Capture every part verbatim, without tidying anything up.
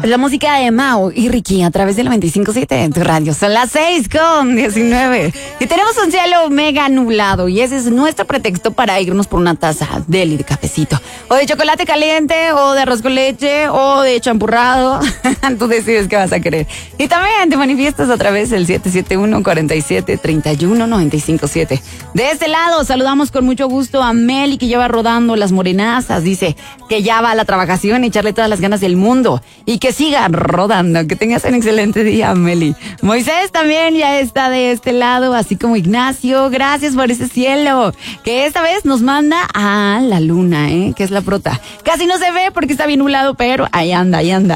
La música de Mao y Ricky a través del noventa y cinco punto siete en tu radio. Son las seis con diecinueve. Y tenemos un cielo mega nublado y ese es nuestro pretexto para irnos por una taza de de cafecito. O de chocolate caliente, o de arroz con leche, o de champurrado. Tú decides qué vas a querer. Y también te manifiestas a través del siete siete uno, cuatro siete, tres uno, nueve cinco siete. De este lado saludamos con mucho gusto a Meli, que lleva rodando las morenazas. Dice que ya va a la trabajación y echarle todas las ganas del mundo. Y que siga rodando. Que tengas un excelente día, Meli. Moisés también ya está de este lado, así como Ignacio. Gracias por ese cielo, que esta vez nos manda a la luna, ¿eh? Que es la prota. Casi no se ve porque está bien nublado, pero ahí anda, ahí anda.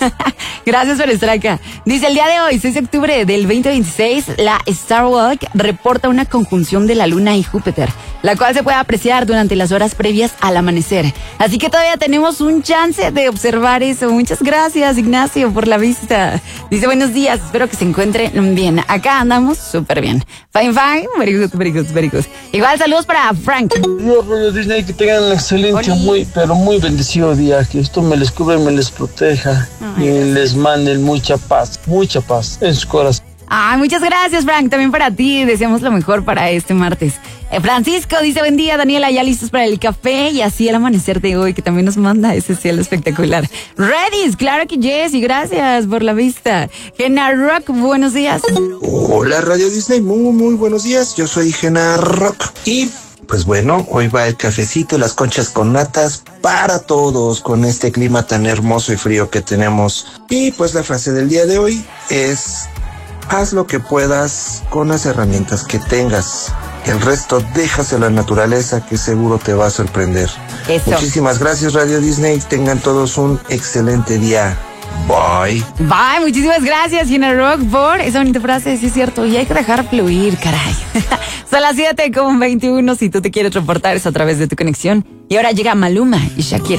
Gracias por estar acá. Dice, el día de hoy, seis de octubre del veinte veintiséis, la Starwalk reporta una conjunción de la luna y Júpiter, la cual se puede apreciar durante las horas previas al amanecer. Así que todavía tenemos un chance de observar eso. Muchas gracias, Ignacio, por la vista. Dice, buenos días, espero que se encuentren bien. Acá andamos súper bien. Fine, fine, very good, very good, very good. Igual, saludos para Frank. Yo, Radio Disney, que tengan un excelente, Oli. muy, pero muy bendecido día. Que esto me les cubra y me les proteja. Ay, y les mande mucha paz, mucha paz en su corazón. Ay, muchas gracias, Frank. También para ti. Deseamos lo mejor para este martes. Eh, Francisco dice, buen día, Daniela, ya listos para el café y así el amanecer de hoy, que también nos manda ese cielo espectacular. Redis, claro que yes, y gracias por la vista. Gena Rock, buenos días. Hola, Radio Disney, muy, muy buenos días. Yo soy Gena Rock y... pues bueno, hoy va el cafecito, las conchas con natas para todos con este clima tan hermoso y frío que tenemos. Y pues la frase del día de hoy es: haz lo que puedas con las herramientas que tengas. El resto déjaselo a la naturaleza, que seguro te va a sorprender. Eso. Muchísimas gracias, Radio Disney. Tengan todos un excelente día. Bye. Bye, muchísimas gracias, Gina Rock, por esa bonita frase. Sí es cierto, y hay que dejar fluir, caray. Son las siete con veintiuno. Si tú te quieres reportar, es a través de tu conexión. Y ahora llega Maluma y Shakira.